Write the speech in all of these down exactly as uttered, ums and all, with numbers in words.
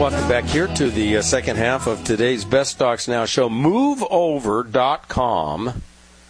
Welcome back here to the uh, second half of today's Best Stocks Now show. move over dot com.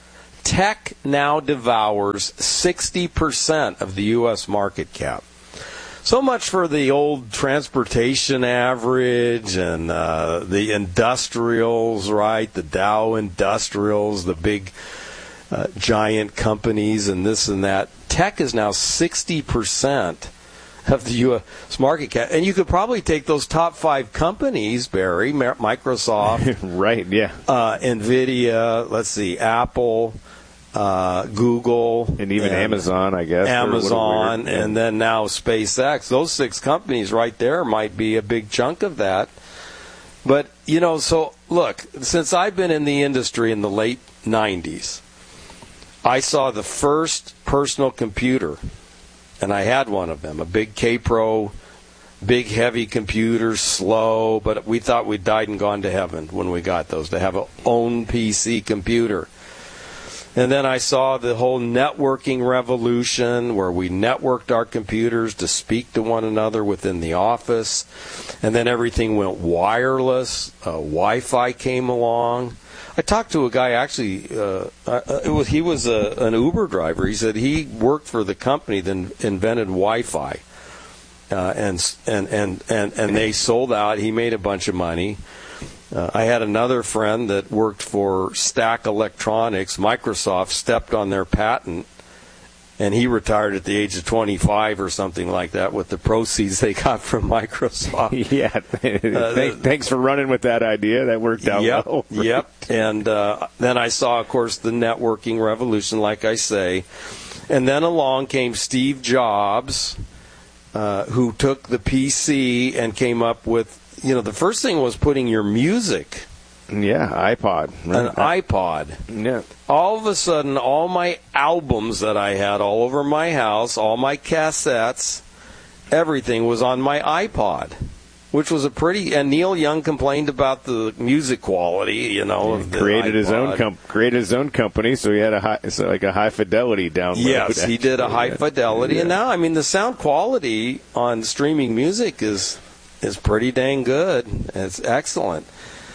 Tech now devours sixty percent of the U S market cap. So much for the old transportation average and uh, the industrials, right? The Dow Industrials, the big uh, giant companies and this and that. Tech is now sixty percent of the U S market cap. And you could probably take those top five companies, Barry, Microsoft. Right, yeah. Uh, NVIDIA, let's see, Apple, uh, Google. And even and Amazon, I guess. Amazon, weird, yeah. And then now SpaceX. Those six companies right there might be a big chunk of that. But, you know, so, look, since I've been in the industry in the late nineties, I saw the first personal computer. And I had one of them, a big K-Pro, big heavy computer, slow, but we thought we'd died and gone to heaven when we got those, to have an own P C computer. And then I saw the whole networking revolution where we networked our computers to speak to one another within the office. And then everything went wireless. Uh, Wi-Fi came along. I talked to a guy, actually, uh, uh, it was, he was a, an Uber driver. He said he worked for the company that invented Wi-Fi, uh, and, and, and, and, and they sold out. He made a bunch of money. Uh, I had another friend that worked for Stack Electronics. Microsoft stepped on their patent, and he retired at the age of twenty-five or something like that with the proceeds they got from Microsoft. Yeah. uh, thanks, thanks for running with that idea. That worked out yep, well. Yep. And uh, then I saw, of course, the networking revolution, like I say. And then along came Steve Jobs, uh, who took the P C and came up with, you know, the first thing was putting your music. Yeah, iPod. Right? An iPod. Yeah. All of a sudden, all my albums that I had all over my house, all my cassettes, everything was on my iPod, which was a pretty. And Neil Young complained about the music quality, you know. Of the created iPod. his own com- created his own company, so he had a high, so like a high fidelity download. Yes, he did a high fidelity, yeah. And now, I mean, the sound quality on streaming music is is pretty dang good. It's excellent.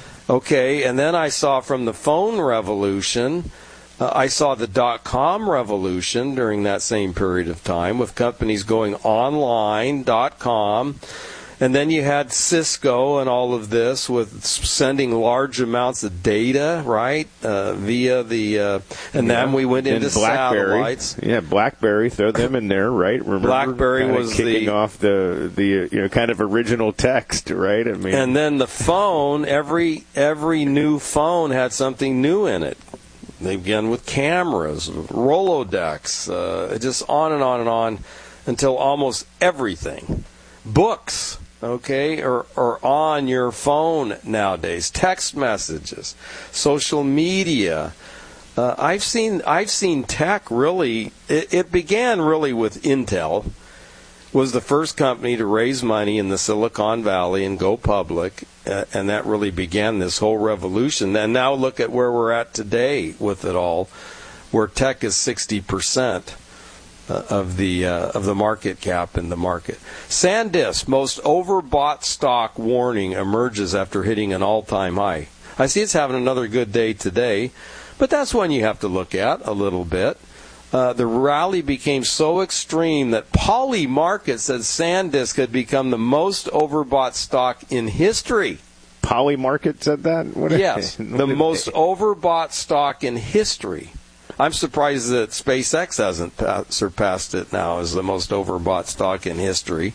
Okay, and then I saw from the phone revolution, uh, I saw the dot-com revolution during that same period of time with companies going online, dot-com. And then you had Cisco and all of this with sending large amounts of data, right, uh, via the, uh, and yeah. then we went into BlackBerry. satellites. Yeah, BlackBerry, throw them in there, right? Remember, BlackBerry kinda was kicking the, off the the you know kind of original text, right? I mean, and then the phone. Every every new phone had something new in it. They began with cameras, Rolodex, uh, just on and on and on until almost everything, books. Okay, or, or on your phone nowadays, text messages, social media. Uh, I've seen I've seen tech really. It, it began really with Intel, was the first company to raise money in the Silicon Valley and go public, uh, and that really began this whole revolution. And now look at where we're at today with it all, where tech is sixty percent. Uh, of the uh, of the market cap in the market. SanDisk, most overbought stock warning emerges after hitting an all-time high. I see it's having another good day today, but that's one you have to look at a little bit. Uh, the rally became so extreme that Polymarket said SanDisk had become the most overbought stock in history. Polymarket said that? What yes, the most overbought stock in history. I'm surprised that SpaceX hasn't pa- surpassed it now as the most overbought stock in history.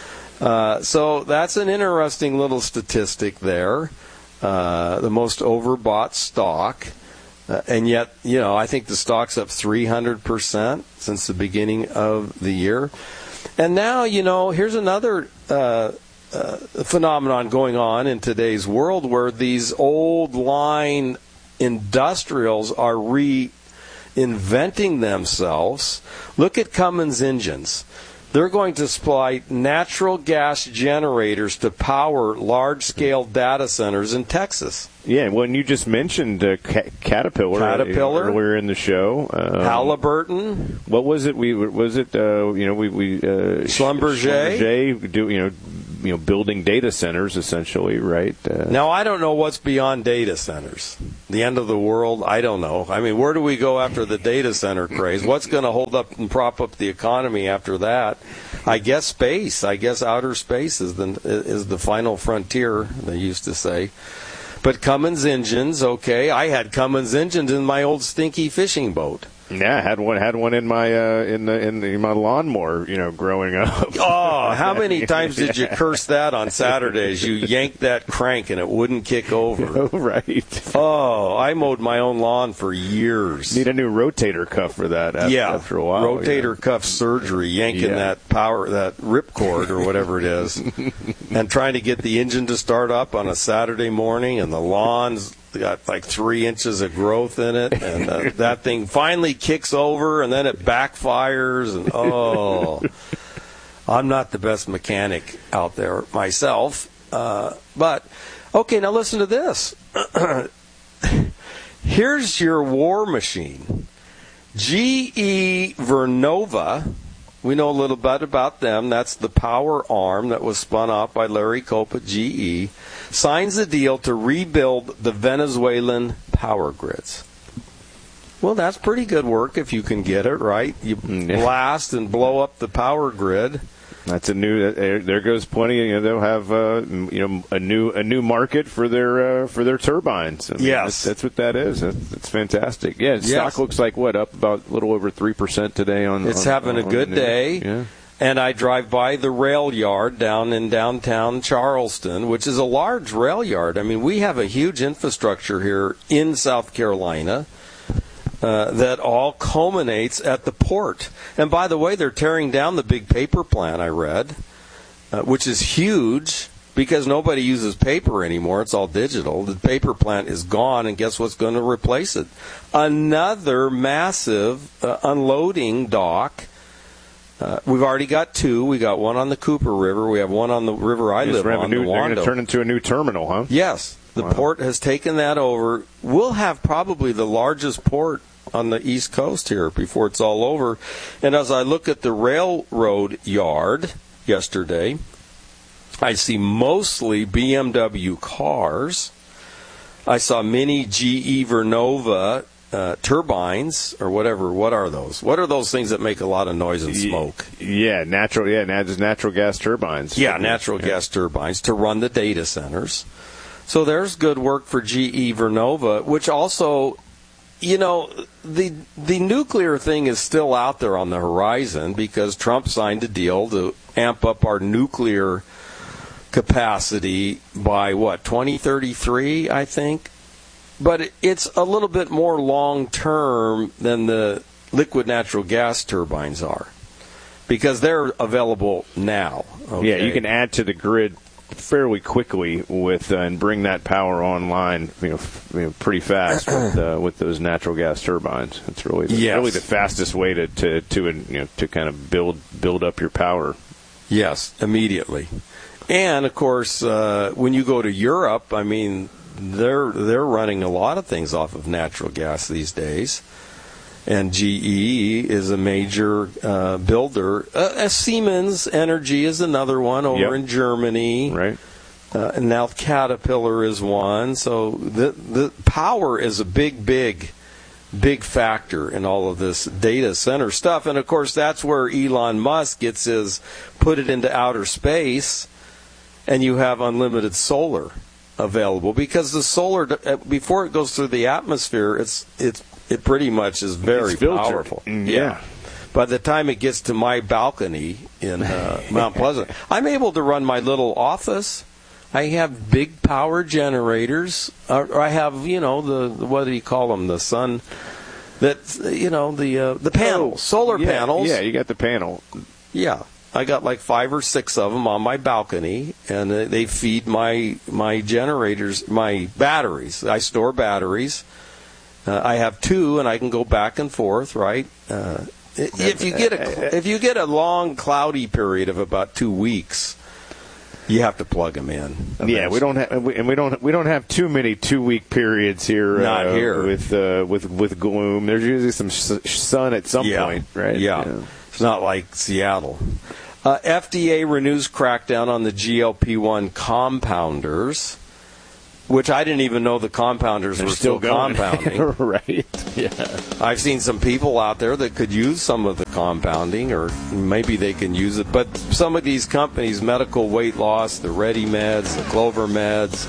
Uh, so that's an interesting little statistic there, uh, the most overbought stock. Uh, and yet, you know, I think the stock's up three hundred percent since the beginning of the year. And now, you know, here's another uh, uh, phenomenon going on in today's world where these old line industrials are re inventing themselves. Look at Cummins engines. They're going to supply natural gas generators to power large-scale data centers in Texas. Yeah, well, and you just mentioned uh, Ca- Caterpillar, Caterpillar earlier in the show. Um, Halliburton. What was it? We was it? Uh, you know, we we uh, Schlumberger. Schlumberger do you know you know, building data centers essentially, right? Uh, now, I don't know what's beyond data centers. The end of the world, I don't know. I mean, where do we go after the data center craze? What's going to hold up and prop up the economy after that? I guess space. I guess outer space is the is the final frontier, they used to say. But Cummins engines, okay. I had Cummins engines in my old stinky fishing boat. Yeah, I had one had one in my uh, in the in, the, in my lawnmower, you know, growing up. Oh, how many times did you curse that on Saturdays? You yanked that crank and it wouldn't kick over. Oh, right. Oh, I mowed my own lawn for years. Need a new rotator cuff for that. After, yeah, after a while. rotator yeah. cuff surgery, yanking yeah. that power that ripcord or whatever it is, and trying to get the engine to start up on a Saturday morning, and the lawn's got like three inches of growth in it, and uh, that thing finally kicks over, and then it backfires, and oh, I'm not the best mechanic out there myself, uh, but okay, now listen to this. Here's your war machine. G E Vernova, we know a little bit about them. That's the power arm that was spun off by Larry Culp at G E. Signs a deal to rebuild the Venezuelan power grids. Well, that's pretty good work if you can get it, right? You blast and blow up the power grid. That's a new. There goes plenty. You know, they'll have uh, you know a new a new market for their uh, for their turbines. I mean, yes, that's, that's what that is. That's, that's fantastic. Yeah, yes. Stock looks like what up about a little over three percent today on. It's on, having on, a good day. Yeah. And I drive by the rail yard down in downtown Charleston, which is a large rail yard. I mean, we have a huge infrastructure here in South Carolina uh, that all culminates at the port. And by the way, they're tearing down the big paper plant, I read, uh, which is huge because nobody uses paper anymore. It's all digital. The paper plant is gone, and guess what's going to replace it? Another massive uh, unloading dock. Uh, we've already got two. We got one on the Cooper River. We have one on the river I live on, new, the They're going Wando. to turn into a new terminal, huh? Yes. The wow. port has taken that over. We'll have probably the largest port on the East Coast here before it's all over. And as I look at the railroad yard yesterday, I see mostly B M W cars. I saw many G E Vernova Uh, turbines or whatever. What are those? What are those things that make a lot of noise and smoke? Yeah, natural. Yeah, just natural gas turbines. Yeah, natural yeah. gas turbines to run the data centers. So there's good work for G E Vernova, which also, you know, the the nuclear thing is still out there on the horizon because Trump signed a deal to amp up our nuclear capacity by what twenty thirty-three, I think. But it's a little bit more long-term than the liquid natural gas turbines are because they're available now. Okay? Yeah, you can add to the grid fairly quickly with uh, and bring that power online, you know, f- you know pretty fast with uh, with those natural gas turbines. It's really the, yes. really the fastest way to to to you know to kind of build build up your power. Yes, immediately. And of course, uh, when you go to Europe, I mean. They're they're running a lot of things off of natural gas these days, and G E is a major uh, builder. Uh, Siemens Energy is another one over yep. in Germany, right? Uh, and now Caterpillar is one. So the the power is a big, big, big factor in all of this data center stuff, and of course that's where Elon Musk gets his put it into outer space, and you have unlimited solar available because the solar before it goes through the atmosphere it's it's it pretty much is very powerful. Yeah. yeah by the time it gets to my balcony in uh, Mount Pleasant, I'm able to run my little office. I have big power generators, or I have you know the what do you call them the sun that you know the uh, the panels oh, solar yeah, panels yeah you got the panel yeah I got like five or six of them on my balcony, and they feed my my generators, my batteries. I store batteries. Uh, I have two, and I can go back and forth. Right? Uh, if you get a if you get a long cloudy period of about two weeks, you have to plug them in. Eventually. Yeah, we don't have, and we don't we don't have too many two week periods here. Not uh, here with uh, with with gloom. There's usually some sun at some yeah. point, right? Yeah. yeah, it's not like Seattle. Uh, F D A renews crackdown on the G L P one compounders, which I didn't even know the compounders They're were still, still compounding. Right. Yeah. I've seen some people out there that could use some of the compounding, or maybe they can use it. But some of these companies, medical weight loss, the Ready Meds, the Clover Meds,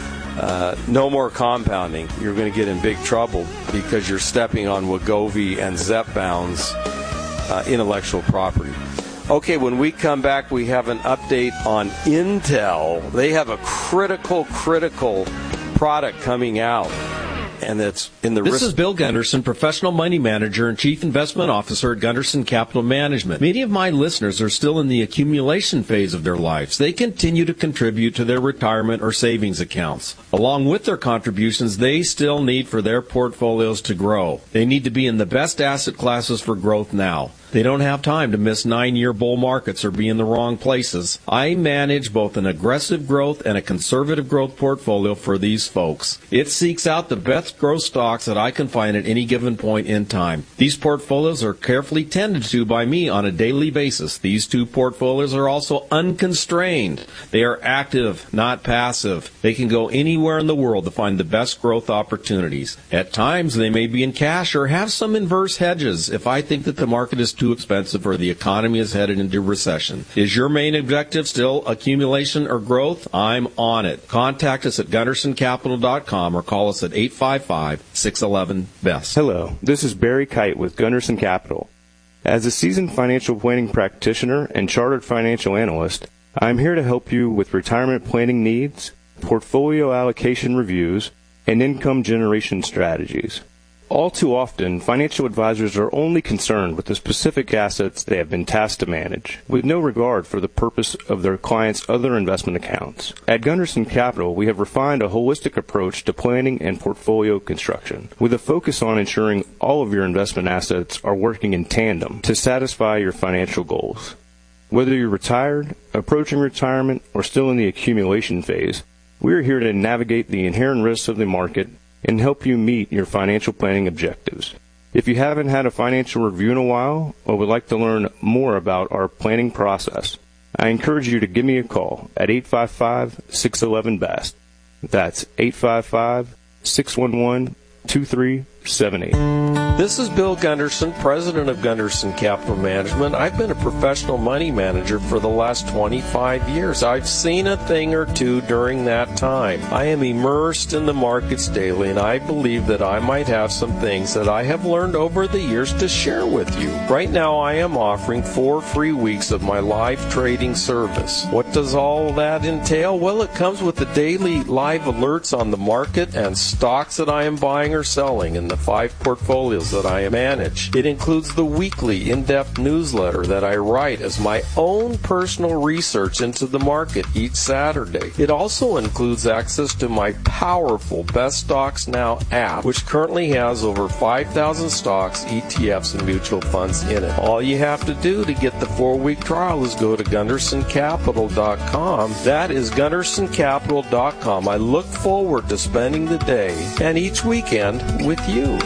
uh, no more compounding. You're going to get in big trouble because you're stepping on Wegovy and Zepbound's uh, intellectual property. Okay, when we come back, we have an update on Intel. They have a critical, critical product coming out, and it's in the This risk- is Bill Gunderson, professional money manager and chief investment officer at Gunderson Capital Management. Many of my listeners are still in the accumulation phase of their lives. They continue to contribute to their retirement or savings accounts. Along with their contributions, they still need for their portfolios to grow. They need to be in the best asset classes for growth now. They don't have time to miss nine-year bull markets or be in the wrong places. I manage both an aggressive growth and a conservative growth portfolio for these folks. It seeks out the best growth stocks that I can find at any given point in time. These portfolios are carefully tended to by me on a daily basis. These two portfolios are also unconstrained. They are active, not passive. They can go anywhere in the world to find the best growth opportunities. At times, they may be in cash or have some inverse hedges if I think that the market is too expensive or the economy is headed into recession. Is your main objective still accumulation or growth? I'm on it. Contact us at gunderson capital dot com or call us at eight five five, six one one, B E S T. Hello, this is Barry Kite with Gunderson Capital. As a seasoned financial planning practitioner and chartered financial analyst, I'm here to help you with retirement planning needs, portfolio allocation reviews, and income generation strategies. All too often, financial advisors are only concerned with the specific assets they have been tasked to manage, with no regard for the purpose of their clients' other investment accounts. At Gunderson Capital, we have refined a holistic approach to planning and portfolio construction, with a focus on ensuring all of your investment assets are working in tandem to satisfy your financial goals. Whether you're retired, approaching retirement, or still in the accumulation phase, we are here to navigate the inherent risks of the market and help you meet your financial planning objectives. If you haven't had a financial review in a while or would like to learn more about our planning process, I encourage you to give me a call at eight five five, six one one, B E S T. That's eight five five, six one one, two three seven eight. This is Bill Gunderson, president of Gunderson Capital Management. I've been a professional money manager for the last twenty-five years. I've seen a thing or two during that time. I am immersed in the markets daily, and I believe that I might have some things that I have learned over the years to share with you. Right now, I am offering four free weeks of my live trading service. What does all that entail? Well, it comes with the daily live alerts on the market and stocks that I am buying or selling in the five portfolios that I manage. It includes the weekly in-depth newsletter that I write as my own personal research into the market each Saturday. It also includes access to my powerful Best Stocks Now app, which currently has over five thousand stocks, E T Fs, and mutual funds in it. All you have to do to get the four-week trial is go to gunderson capital dot com. That is gunderson capital dot com. I look forward to spending the day and each weekend with you.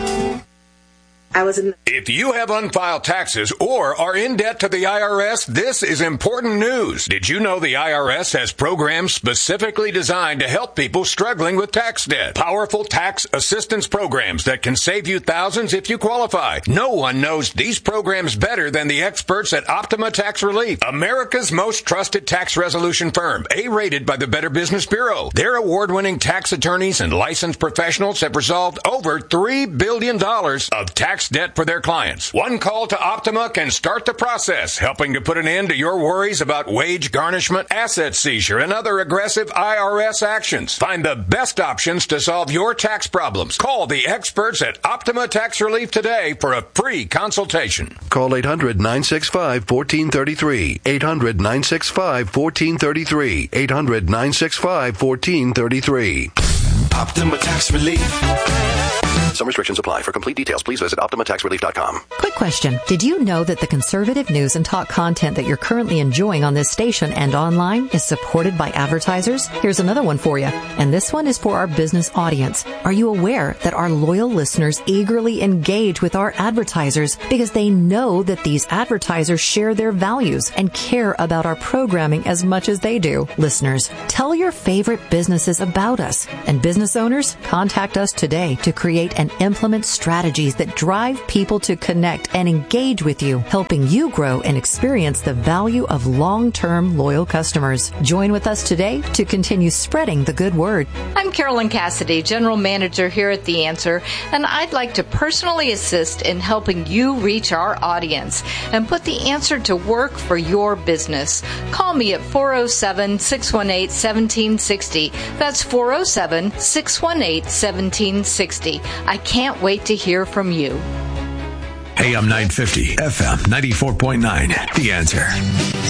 I was in If you have unfiled taxes or are in debt to the I R S, this is important news. Did you know the I R S has programs specifically designed to help people struggling with tax debt? Powerful tax assistance programs that can save you thousands if you qualify. No one knows these programs better than the experts at Optima Tax Relief, America's most trusted tax resolution firm, A-rated by the Better Business Bureau. Their award-winning tax attorneys and licensed professionals have resolved over three billion dollars of tax debt for their clients. One call to Optima can start the process, helping to put an end to your worries about wage garnishment, asset seizure, and other aggressive I R S actions. Find the best options to solve your tax problems. Call the experts at Optima Tax Relief today for a free consultation. Call eight hundred, nine six five, one four three three. eight hundred, nine six five, one four three three. eight hundred, nine six five, one four three three. Optima Tax Relief. Some restrictions apply. For complete details, please visit Optima Tax Relief dot com. Quick question. Did you know that the conservative news and talk content that you're currently enjoying on this station and online is supported by advertisers? Here's another one for you. And this one is for our business audience. Are you aware that our loyal listeners eagerly engage with our advertisers because they know that these advertisers share their values and care about our programming as much as they do? Listeners, tell your favorite businesses about us. And business owners, contact us today to create and implement strategies that drive people to connect and engage with you, helping you grow and experience the value of long-term loyal customers. Join with us today to continue spreading the good word. I'm Carolyn Cassidy, General Manager here at The Answer, and I'd like to personally assist in helping you reach our audience and put The Answer to work for your business. Call me at four oh seven, six one eight, one seven six oh. That's four oh seven, six one eight, one seven six oh. I can't wait to hear from you. A M nine fifty, F M ninety-four point nine. The Answer.